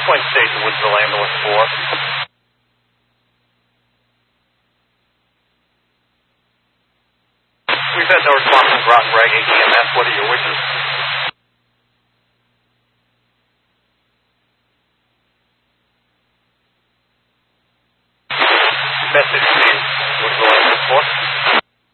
Point Station, Woodsville Ambulance 4. We've had no response from Groton Rag EMS. What are your wishes?